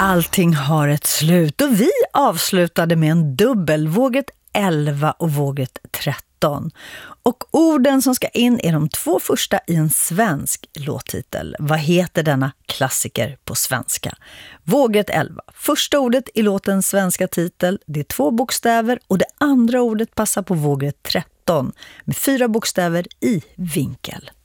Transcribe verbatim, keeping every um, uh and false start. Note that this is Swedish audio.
Allting har ett slut och vi avslutade med en dubbel, våget elva och våget tretton. Och orden som ska in är de två första i en svensk låttitel. Vad heter denna klassiker på svenska? Våget elva. Första ordet i låtens svenska titel, det är två bokstäver och det andra ordet passar på våget tretton med fyra bokstäver i vinkel.